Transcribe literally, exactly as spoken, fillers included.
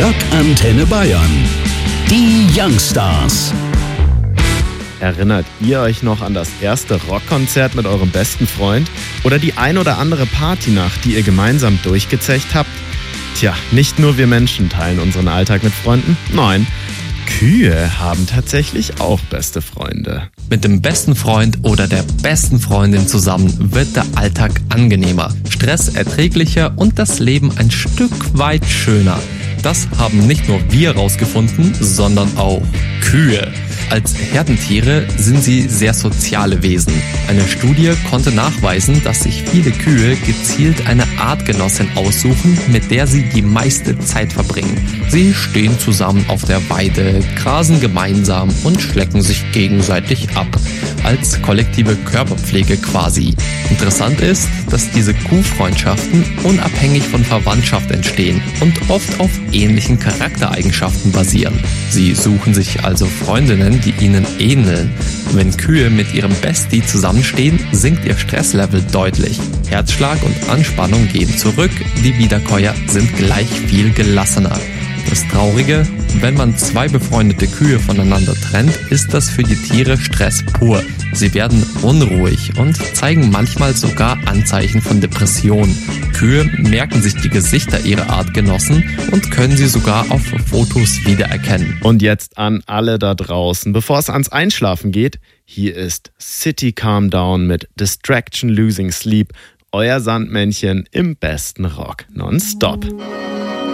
Rock Antenne Bayern. Die Youngstars. Erinnert ihr euch noch an das erste Rockkonzert mit eurem besten Freund? Oder die ein oder andere Partynacht, die ihr gemeinsam durchgezecht habt? Tja, nicht nur wir Menschen teilen unseren Alltag mit Freunden. Nein, Kühe haben tatsächlich auch beste Freunde. Mit dem besten Freund oder der besten Freundin zusammen wird der Alltag angenehmer, Stress erträglicher und das Leben ein Stück weit schöner. Das haben nicht nur wir rausgefunden, sondern auch Kühe. Als Herdentiere sind sie sehr soziale Wesen. Eine Studie konnte nachweisen, dass sich viele Kühe gezielt eine Artgenossin aussuchen, mit der sie die meiste Zeit verbringen. Sie stehen zusammen auf der Weide, grasen gemeinsam und schlecken sich gegenseitig ab. Als kollektive Körperpflege quasi. Interessant ist, dass diese Kuhfreundschaften unabhängig von Verwandtschaft entstehen und oft auf ähnlichen Charaktereigenschaften basieren. Sie suchen sich also Freundinnen, die ihnen ähneln. Wenn Kühe mit ihrem Bestie zusammenstehen, sinkt ihr Stresslevel deutlich. Herzschlag und Anspannung gehen zurück, die Wiederkäuer sind gleich viel gelassener. Das Traurige, wenn man zwei befreundete Kühe voneinander trennt, ist das für die Tiere Stress pur. Sie werden unruhig und zeigen manchmal sogar Anzeichen von Depression. Kühe merken sich die Gesichter ihrer Artgenossen und können sie sogar auf Fotos wiedererkennen. Und jetzt an alle da draußen, bevor es ans Einschlafen geht, hier ist City Calm Down mit Distraction Losing Sleep, euer Sandmännchen im besten Rock nonstop.